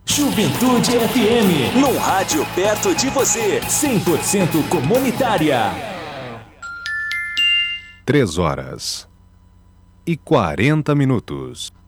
Juventude FM, num rádio perto de você, 100% comunitária. 3 horas e 40 minutos.